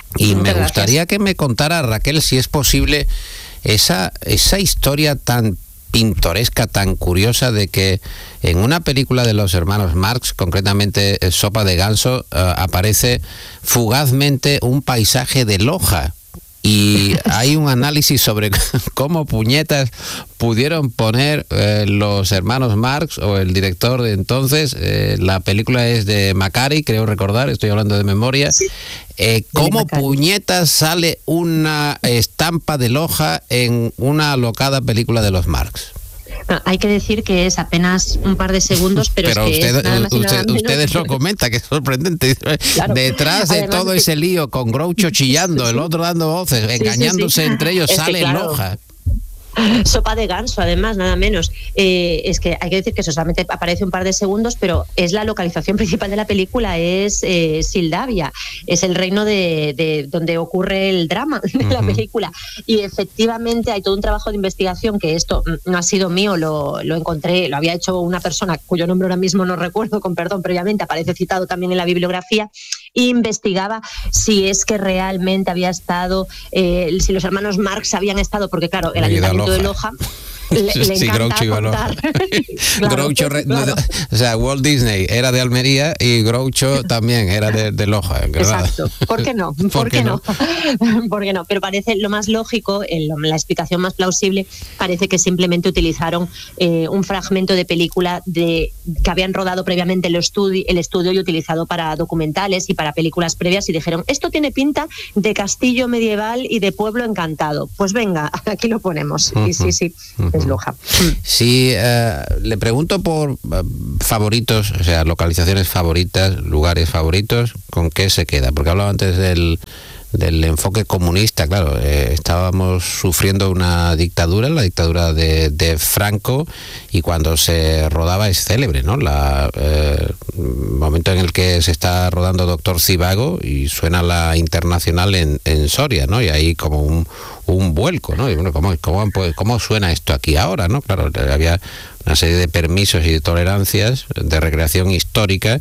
Y Muchas me gustaría que me contara, Raquel, si es posible esa historia tan pintoresca, tan curiosa, de que en una película de los hermanos Marx, concretamente Sopa de Ganso, aparece fugazmente un paisaje de Loja. Y hay un análisis sobre cómo puñetas pudieron poner los hermanos Marx o el director de entonces, la película es de Macari, creo recordar, estoy hablando de memoria, cómo puñetas sale una estampa de Loja en una alocada película de los Marx. No, hay que decir que es apenas un par de segundos, pero es que ustedes lo comentan, que es sorprendente. Claro. Detrás de además, todo ese lío, con Groucho chillando, el otro dando voces, engañándose entre ellos, sale Loja. Sopa de Ganso, además, nada menos. Es que hay que decir que eso solamente aparece un par de segundos, pero es la localización principal de la película, es Sildavia, es el reino de donde ocurre el drama de la película. Y efectivamente hay todo un trabajo de investigación, que esto no ha sido mío, lo encontré, lo había hecho una persona cuyo nombre ahora mismo no recuerdo, con perdón, previamente, aparece citado también en la bibliografía, e investigaba si es que realmente había estado, si los hermanos Marx habían estado, porque claro, el ayuntamiento de Loja le encanta contar. Groucho, o sea, Walt Disney era de Almería y Groucho también era de Loja, ¿verdad? Exacto. ¿Por qué no? ¿Por qué no? ¿Por qué no? Pero parece lo más lógico, la explicación más plausible, parece que simplemente utilizaron un fragmento de película que habían rodado previamente el estudio y utilizado para documentales y para películas previas, y dijeron, esto tiene pinta de castillo medieval y de pueblo encantado. Pues venga, aquí lo ponemos. Y sí. Es Loja. Sí, le pregunto por favoritos, o sea, localizaciones favoritas, lugares favoritos, ¿con qué se queda? Porque hablaba antes del enfoque comunista, claro, estábamos sufriendo una dictadura, la dictadura de Franco, y cuando se rodaba es célebre, ¿no? Momento en el que se está rodando Doctor Zhivago y suena la Internacional en Soria, ¿no? Y ahí como un vuelco, ¿no? Y bueno, ¿cómo suena esto aquí ahora, no? Claro, había una serie de permisos y de tolerancias de recreación histórica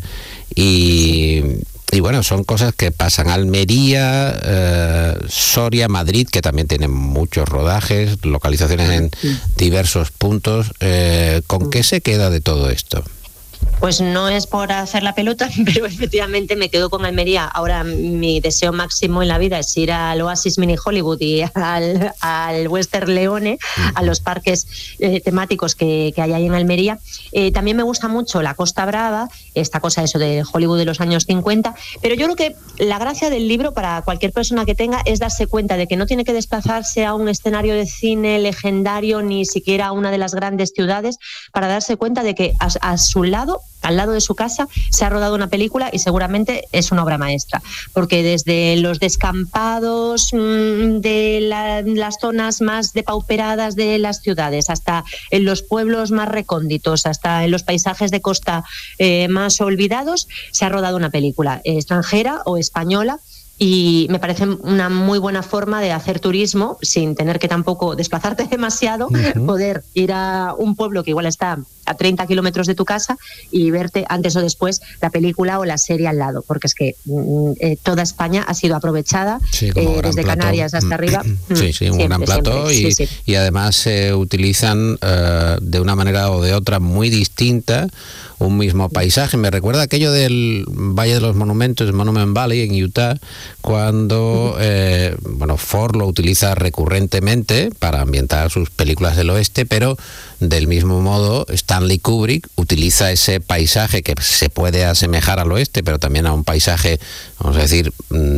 y bueno, son cosas que pasan. Almería, Soria, Madrid, que también tienen muchos rodajes, localizaciones en diversos puntos. ¿Con qué se queda de todo esto? Pues no es por hacer la pelota, pero efectivamente me quedo con Almería. Ahora mi deseo máximo en la vida es ir al Oasis Mini Hollywood y al Western Leone, a los parques temáticos que hay ahí en Almería. También me gusta mucho la Costa Brava, esta cosa eso de Hollywood de los años 50, pero yo creo que la gracia del libro para cualquier persona que tenga es darse cuenta de que no tiene que desplazarse a un escenario de cine legendario, ni siquiera a una de las grandes ciudades, para darse cuenta de que a su lado, al lado de su casa, se ha rodado una película y seguramente es una obra maestra, porque desde los descampados de las zonas más depauperadas de las ciudades, hasta en los pueblos más recónditos, hasta en los paisajes de costa más olvidados, se ha rodado una película extranjera o española. Y me parece una muy buena forma de hacer turismo sin tener que tampoco desplazarte demasiado, poder ir a un pueblo que igual está a 30 kilómetros de tu casa y verte antes o después la película o la serie al lado, porque es que toda España ha sido aprovechada, desde Canarias hasta arriba. Sí, un gran plató y además se utilizan de una manera o de otra muy distinta un mismo paisaje. Me recuerda aquello del Valle de los Monumentos, Monument Valley en Utah, cuando Ford lo utiliza recurrentemente para ambientar sus películas del oeste, pero del mismo modo Stanley Kubrick utiliza ese paisaje que se puede asemejar al oeste, pero también a un paisaje, vamos a decir,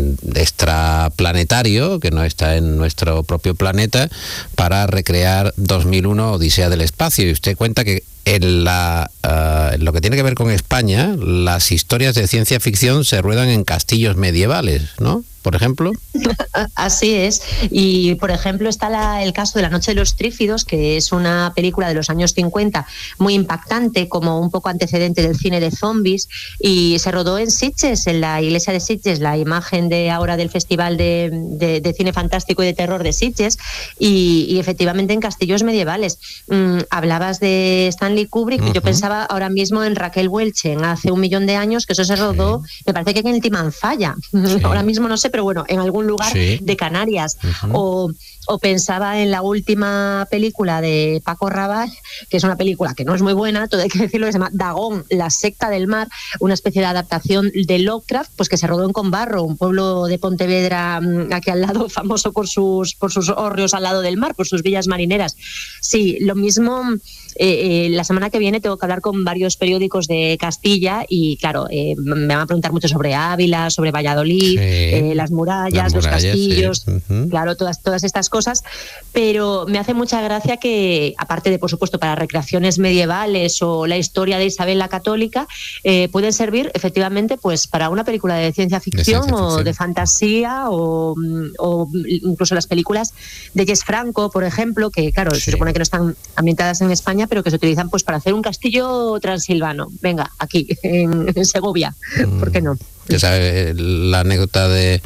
extraplanetario, que no está en nuestro propio planeta, para recrear 2001 Odisea del Espacio. Y usted cuenta que en lo que tiene que ver con España, las historias de ciencia ficción se ruedan en castillos medievales, ¿no? Por ejemplo. Así es. Y, por ejemplo, está el caso de La Noche de los Trífidos, que es una película de los años 50 muy impactante, como un poco antecedente del cine de zombies, y se rodó en Sitges, en la iglesia de Sitges, la imagen de ahora del Festival de Cine Fantástico y de Terror de Sitges, y efectivamente en castillos medievales. Hablabas de Stanley Kubrick, yo pensaba ahora mismo en Raquel Welch, en Hace 1.000.000 de años, que eso se rodó, me parece que en el Timanfaya. Ahora mismo no sé, sé, pero bueno, en algún lugar de Canarias. O pensaba en la última película de Paco Rabanne, que es una película que no es muy buena, todo hay que decirlo, que se llama Dagón, la secta del mar, una especie de adaptación de Lovecraft, pues que se rodó en Conbarro, un pueblo de Pontevedra aquí al lado, famoso por sus hórreos al lado del mar, por sus villas marineras. Sí, lo mismo. La semana que viene tengo que hablar con varios periódicos de Castilla y claro, me van a preguntar mucho sobre Ávila, sobre Valladolid, las murallas, los castillos, claro, todas estas cosas, pero me hace mucha gracia que, aparte de, por supuesto, para recreaciones medievales o la historia de Isabel la Católica, pueden servir efectivamente pues para una película de ciencia ficción o de fantasía o incluso las películas de Jess Franco, por ejemplo, que claro, se supone que no están ambientadas en España, pero que se utilizan pues para hacer un castillo transilvano. Venga, aquí, en Segovia. ¿Por qué no? Ya sabes, la anécdota de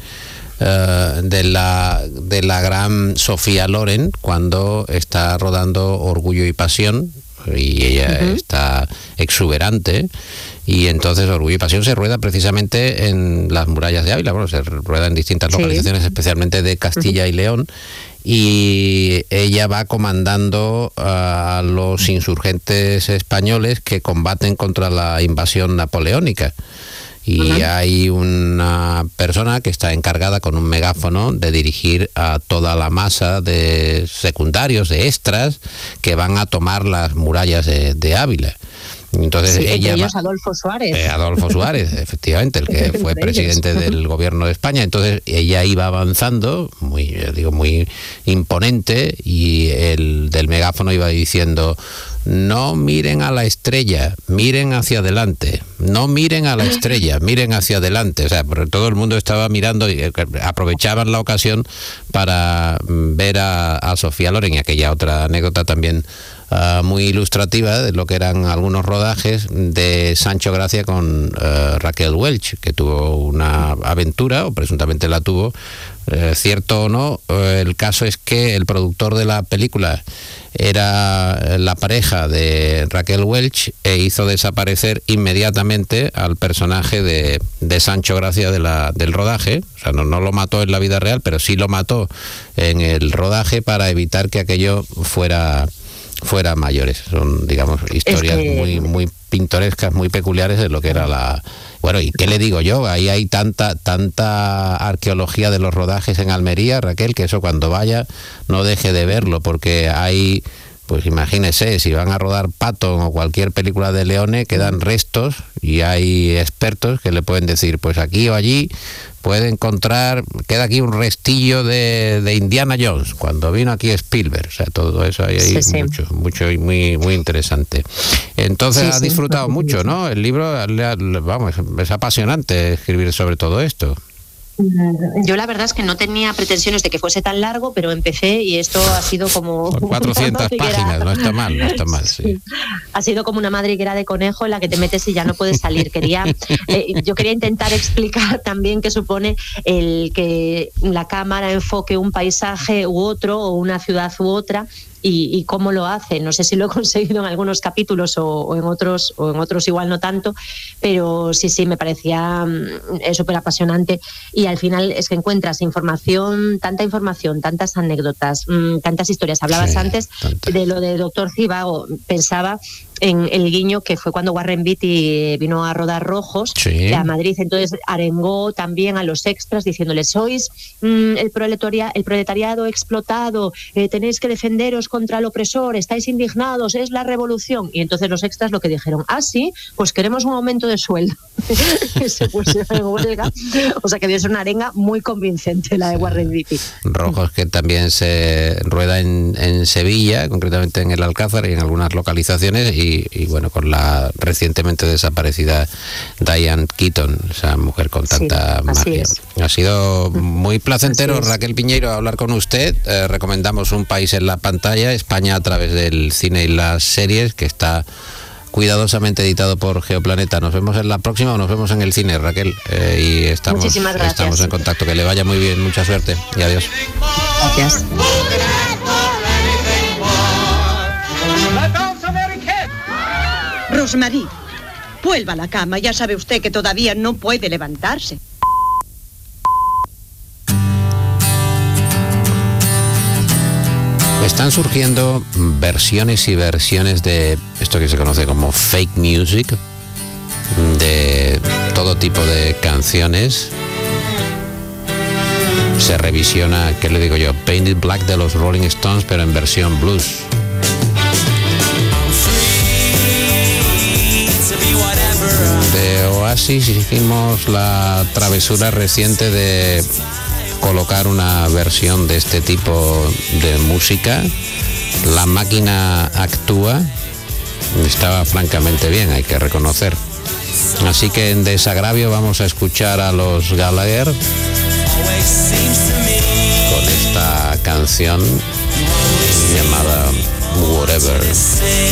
la gran Sofía Loren cuando está rodando Orgullo y Pasión, y ella está exuberante, y entonces Orgullo y Pasión se rueda precisamente en las murallas de Ávila, bueno, se rueda en distintas localizaciones, especialmente de Castilla y León, y ella va comandando a los insurgentes españoles que combaten contra la invasión napoleónica. Y hay una persona que está encargada con un megáfono de dirigir a toda la masa de secundarios, de extras, que van a tomar las murallas de Ávila. Entonces ella ellos Adolfo Suárez. Adolfo Suárez, efectivamente, el que fue presidente del gobierno de España. Entonces ella iba avanzando, muy imponente, y el del megáfono iba diciendo: no miren a la estrella, miren hacia adelante. No miren a la estrella, miren hacia adelante. O sea, todo el mundo estaba mirando y aprovechaban la ocasión para ver a Sofía Loren. Y aquella otra anécdota también muy ilustrativa de lo que eran algunos rodajes de Sancho Gracia con Raquel Welch, que tuvo una aventura, o presuntamente la tuvo, cierto o no. El caso es que el productor de la película era la pareja de Raquel Welch e hizo desaparecer inmediatamente al personaje de Sancho Gracia del rodaje. O sea, no lo mató en la vida real, pero sí lo mató en el rodaje para evitar que aquello fuera mayores. Son, digamos, historias muy pintorescas, muy peculiares de lo que era la... Bueno, ¿y qué le digo yo? Ahí hay tanta arqueología de los rodajes en Almería, Raquel, que eso cuando vaya no deje de verlo, porque hay... Pues imagínese, si van a rodar Patton o cualquier película de Leone, quedan restos y hay expertos que le pueden decir, pues aquí o allí puede encontrar, queda aquí un restillo de Indiana Jones, cuando vino aquí Spielberg. O sea, todo eso hay mucho y muy interesante. Entonces ha disfrutado mucho, ¿no? El libro, vamos, es apasionante escribir sobre todo esto. Yo la verdad es que no tenía pretensiones de que fuese tan largo, pero empecé y esto ha sido como... 400 páginas, no está mal, sí. Ha sido como una madriguera de conejo en la que te metes y ya no puedes salir. Yo quería intentar explicar también qué supone el que la cámara enfoque un paisaje u otro, o una ciudad u otra, y cómo lo hace. No sé si lo he conseguido en algunos capítulos o en otros igual no tanto, pero sí me parecía súper apasionante. Y al final es que encuentras tanta información, tantas anécdotas, tantas historias. Hablabas antes de lo de Doctor Zhivago. Pensaba en el guiño que fue cuando Warren Beatty vino a rodar Rojos a Madrid. Entonces arengó también a los extras diciéndoles: sois el proletariado explotado, tenéis que defenderos contra el opresor, estáis indignados, es la revolución. Y entonces los extras lo que dijeron: sí, pues queremos un aumento de sueldo. Y se pusieron en huelga. O sea que debió ser una arenga muy convincente la de Warren Beatty. Rojos, que también se rueda en Sevilla, concretamente en el Alcázar y en algunas localizaciones, y bueno, con la recientemente desaparecida Diane Keaton, esa mujer con tanta magia. Ha sido muy placentero, Raquel Piñeiro, hablar con usted. Recomendamos Un país en la pantalla, España a través del cine y las series, que está cuidadosamente editado por Geoplaneta. Nos vemos en la próxima, o nos vemos en el cine, Raquel, y estamos en contacto. Que le vaya muy bien, mucha suerte y adiós. Gracias. Rosmarie, vuelva a la cama. Ya sabe usted que todavía no puede levantarse. están surgiendo versiones y versiones de esto que se conoce como fake music, de todo tipo de canciones. Se revisiona, ¿qué le digo yo? Painted Black de los Rolling Stones, pero en versión blues. De Oasis hicimos la travesura reciente de colocar una versión de este tipo de música. La máquina actúa, estaba francamente bien, hay que reconocer. Así que en desagravio vamos a escuchar a los Gallagher con esta canción llamada Whatever.